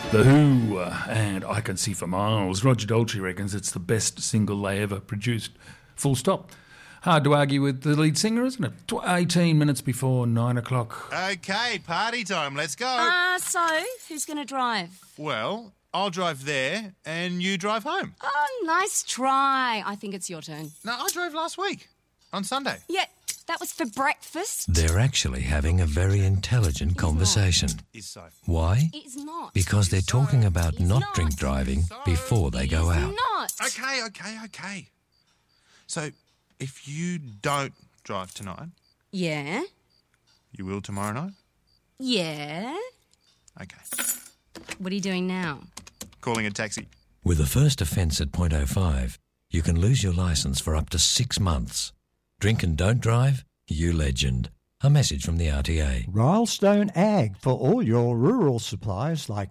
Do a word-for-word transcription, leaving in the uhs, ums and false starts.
The Who, uh, and I Can See for Miles. Roger Daltrey reckons it's the best single they ever produced. Full stop. Hard to argue with the lead singer, isn't it? Tw- eighteen minutes before nine o'clock. Okay, party time. Let's go. Uh, so, who's going to drive? Well, I'll drive there and you drive home. Oh, nice try. I think it's your turn. No, I drove last week on Sunday. Yeah, that was for breakfast. They're actually having a very intelligent conversation. Is so. Why? It's not. Because they're talking about It's not not. drink driving before they go It's out. not. Okay, okay, okay. So, if you don't drive tonight, Yeah? you will tomorrow night? Yeah? Okay. What are you doing now? Calling a taxi. With a first offence at point oh five, you can lose your licence for up to six months. Drink and don't drive? You legend. A message from the R T A. Rylestone Ag for all your rural supplies like